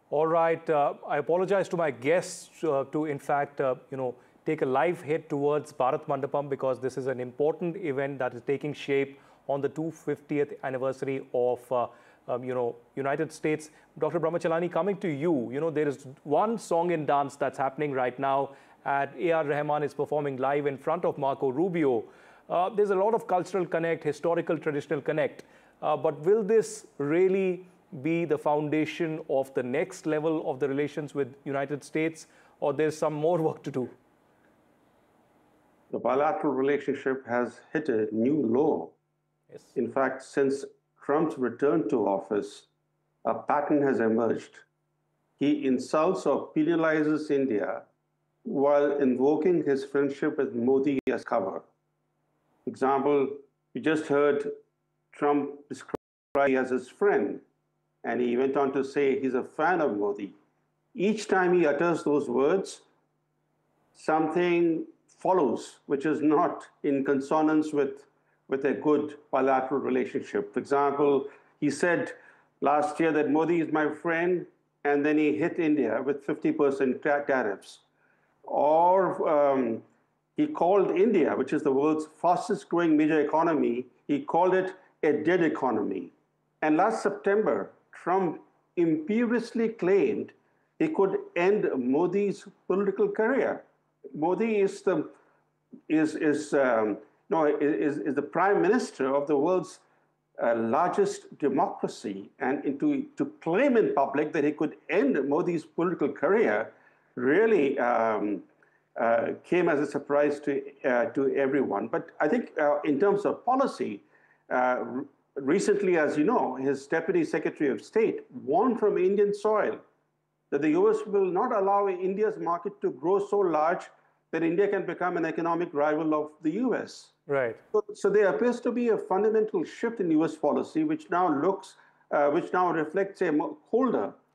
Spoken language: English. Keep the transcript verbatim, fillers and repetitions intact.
All right. Uh, I apologize to my guests uh, to, in fact, uh, you know, take a live hit towards Bharat Mandapam because this is an important event that is taking shape on the two hundred fiftieth anniversary of, uh, um, you know, United States. Doctor Brahmachalani, coming to you, you know, there is one song and dance that's happening right now. At A R Rahman is performing live in front of Marco Rubio. Uh, there's a lot of cultural connect, historical, traditional connect. Uh, but will this really be the foundation of the next level of the relations with United States, or there's some more work to do? The bilateral relationship has hit a new low. Yes. In fact, since Trump's return to office, a pattern has emerged. He insults or penalizes India while invoking his friendship with Modi as cover. For example, we just heard Trump describe Modi as his friend, and he went on to say he's a fan of Modi. Each time he utters those words, something follows, which is not in consonance with, with a good bilateral relationship. For example, he said last year that Modi is my friend, and then he hit India with fifty percent tariffs. Or um, he called India, which is the world's fastest growing major economy, he called it a dead economy. And last September, Trump imperiously claimed he could end Modi's political career. Modi is the is is um, no is is the prime minister of the world's uh, largest democracy, and to to claim in public that he could end Modi's political career really um, uh, came as a surprise to uh, to everyone. But I think uh, in terms of policy. Uh, Recently, as you know, his Deputy Secretary of State warned from Indian soil that the U S will not allow India's market to grow so large that India can become an economic rival of the U S. Right. So, so there appears to be a fundamental shift in U S policy, which now looks, uh, which now reflects a colder